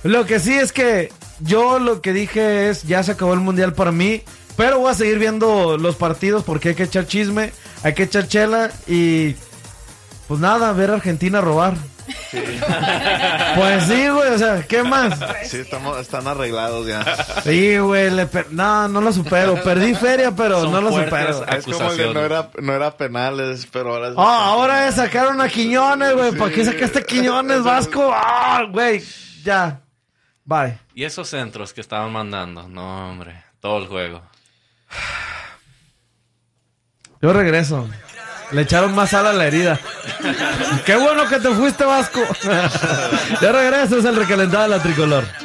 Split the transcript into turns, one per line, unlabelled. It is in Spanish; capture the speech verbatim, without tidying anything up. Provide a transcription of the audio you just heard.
Lo que sí es que yo lo que dije es, ya se acabó el mundial para mí, pero voy a seguir viendo los partidos porque hay que echar chisme, hay que echar chela y pues nada, ver a Argentina robar.
Sí.
Pues sí, güey, o sea, ¿qué más?
Sí, estamos, están arreglados ya.
Sí, güey, le per... no, no lo supero. Perdí feria, pero
Son
no lo
fuertes
supero.
Es como el de no era, no era penales, pero ahora es...
Oh, ahora es sacaron a Quiñones, güey.
Sí.
¿Para qué sacaste Quiñones, Vasco? Ah, güey, ya. Bye.
Y esos centros que estaban mandando, no, hombre, todo el juego.
Yo regreso. Le echaron más sal a la herida. Qué bueno que te fuiste, Vasco. Yo regreso, es el recalentado de la tricolor.